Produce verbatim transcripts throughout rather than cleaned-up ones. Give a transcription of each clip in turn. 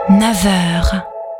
neuf heures.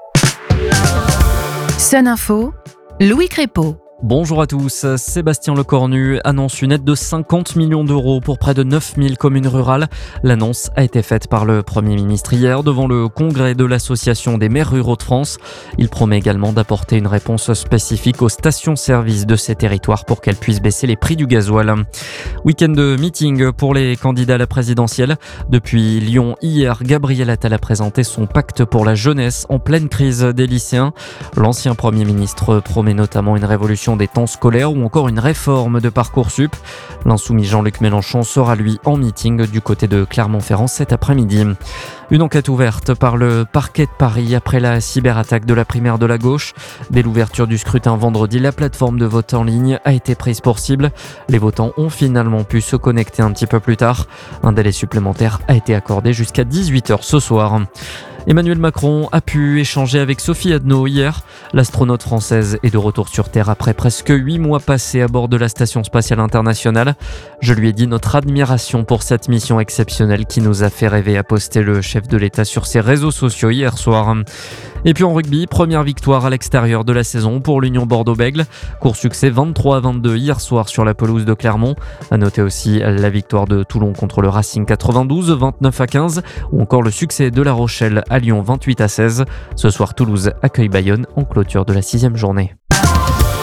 Sun Info, Louis Crépeau. Bonjour à tous, Sébastien Lecornu annonce une aide de cinquante millions d'euros pour près de neuf mille communes rurales. L'annonce a été faite par le Premier ministre hier devant le congrès de l'Association des maires ruraux de France. Il promet également d'apporter une réponse spécifique aux stations-service de ces territoires pour qu'elles puissent baisser les prix du gasoil. Week-end de meeting pour les candidats à la présidentielle. Depuis Lyon, hier, Gabriel Attal a présenté son pacte pour la jeunesse en pleine crise des lycéens. L'ancien Premier ministre promet notamment une révolution des temps scolaires ou encore une réforme de Parcoursup. L'insoumis Jean-Luc Mélenchon sera lui en meeting du côté de Clermont-Ferrand cet après-midi. Une enquête ouverte par le parquet de Paris après la cyberattaque de la primaire de la gauche. Dès l'ouverture du scrutin vendredi, la plateforme de vote en ligne a été prise pour cible. Les votants ont finalement pu se connecter un petit peu plus tard. Un délai supplémentaire a été accordé jusqu'à dix-huit heures ce soir. Emmanuel Macron a pu échanger avec Sophie Adno hier. L'astronaute française est de retour sur Terre après presque huit mois passés à bord de la Station spatiale internationale. Je lui ai dit notre admiration pour cette mission exceptionnelle qui nous a fait rêver, a posté le chef de l'État sur ses réseaux sociaux hier soir. Et puis en rugby, première victoire à l'extérieur de la saison pour l'Union Bordeaux-Bègles. Court succès vingt-trois à vingt-deux hier soir sur la pelouse de Clermont. À noter aussi la victoire de Toulon contre le Racing quatre-vingt-douze, vingt-neuf à quinze, ou encore le succès de La Rochelle à Lyon vingt-huit à seize. Ce soir, Toulouse accueille Bayonne en clôture de la sixième journée.